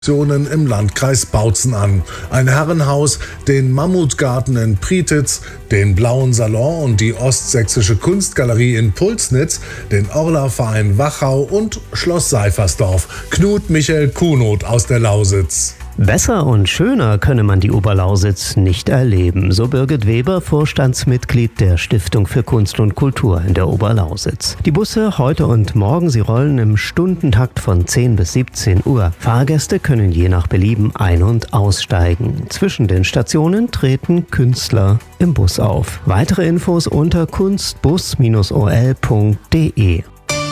Im Landkreis Bautzen an. Ein Herrenhaus, den Mammutgarten in Prietitz, den Blauen Salon und die Ostsächsische Kunstgalerie in Pulsnitz, den Orla-Verein Wachau und Schloss Seifersdorf. Knut Michael Kunoth aus der Lausitz. Besser und schöner könne man die Oberlausitz nicht erleben, so Birgit Weber, Vorstandsmitglied der Stiftung für Kunst und Kultur in der Oberlausitz. Die Busse heute und morgen, sie rollen im Stundentakt von 10 bis 17 Uhr. Fahrgäste können je nach Belieben ein- und aussteigen. Zwischen den Stationen treten Künstler im Bus auf. Weitere Infos unter kunstbus-ol.de.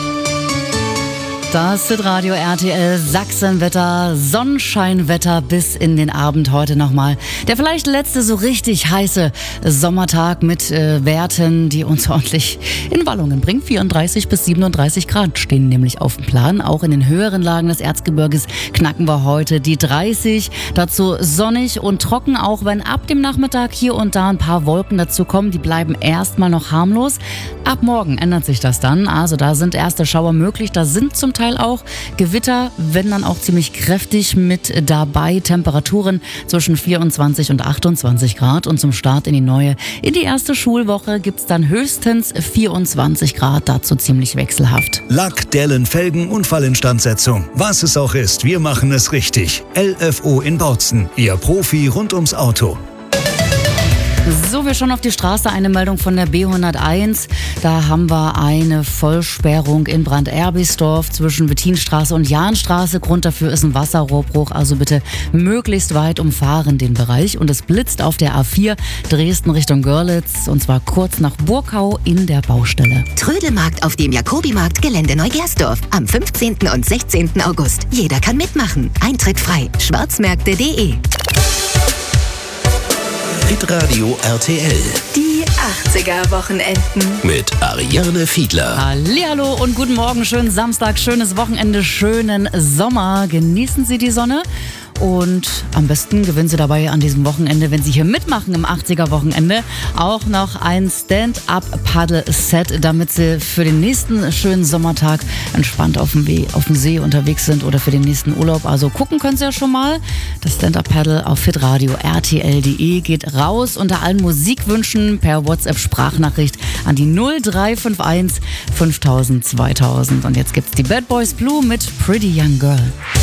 Das Hitradio RTL Sachsenwetter, Sonnenscheinwetter bis in den Abend heute nochmal. Der vielleicht letzte so richtig heiße Sommertag mit Werten, die uns ordentlich in Wallungen bringen. 34 bis 37 Grad stehen nämlich auf dem Plan. Auch in den höheren Lagen des Erzgebirges knacken wir heute die 30. Dazu sonnig und trocken, auch wenn ab dem Nachmittag hier und da ein paar Wolken dazu kommen. Die bleiben erstmal noch harmlos. Ab morgen ändert sich das dann. Also da sind erste Schauer möglich. Da sind zum Teil auch Gewitter, wenn dann auch ziemlich kräftig mit dabei. Temperaturen zwischen 24 und 28 Grad. Und zum Start in die erste Schulwoche gibt's dann höchstens 24 Grad. Dazu ziemlich wechselhaft. Lack, Dellen, Felgen, Unfallinstandsetzung. Was es auch ist, wir machen es richtig. LFO in Bautzen, Ihr Profi rund ums Auto. So, wir schauen auf die Straße. Eine Meldung von der B101. Da haben wir eine Vollsperrung in Brand-Erbisdorf zwischen Wettinstraße und Jahnstraße. Grund dafür ist ein Wasserrohrbruch. Also bitte möglichst weit umfahren den Bereich. Und es blitzt auf der A4 Dresden Richtung Görlitz. Und zwar kurz nach Burkau in der Baustelle. Trödelmarkt auf dem Jakobimarkt Gelände Neugersdorf. Am 15. und 16. August. Jeder kann mitmachen. Eintritt frei. Schwarzmärkte.de. Hitradio RTL. Die 80er-Wochenenden. Mit Ariane Fiedler. Hallihallo und guten Morgen, schönen Samstag, schönes Wochenende, schönen Sommer. Genießen Sie die Sonne. Und am besten gewinnen Sie dabei an diesem Wochenende, wenn Sie hier mitmachen im 80er-Wochenende, auch noch ein Stand-Up-Paddle-Set, damit Sie für den nächsten schönen Sommertag entspannt auf dem See unterwegs sind oder für den nächsten Urlaub. Also gucken können Sie ja schon mal. Das Stand-Up-Paddle auf hitradio RTL.de geht raus unter allen Musikwünschen per WhatsApp-Sprachnachricht an die 0351 5000 2000. Und jetzt gibt's die Bad Boys Blue mit Pretty Young Girl.